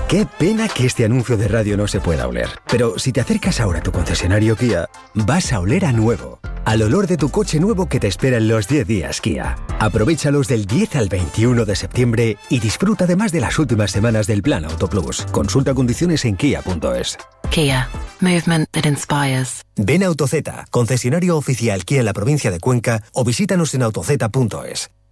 Qué pena que este anuncio de radio no se pueda oler. Pero si te acercas ahora a tu concesionario Kia, vas a oler a nuevo. Al olor de tu coche nuevo que te espera en los 10 días Kia. Aprovéchalos del 10 al 21 de septiembre y disfruta además de las últimas semanas del Plan Auto Plus. Consulta condiciones en kia.es. Kia. Movement that inspires. Ven a AutoZ, concesionario oficial Kia en la provincia de Cuenca, o visítanos en autoz.es.